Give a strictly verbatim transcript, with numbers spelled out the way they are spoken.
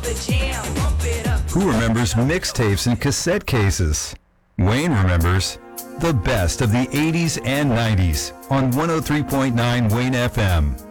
Who remembers mixtapes and cassette cases? Wayne remembers the best of the eighties and nineties on one oh three point nine Wayne F M.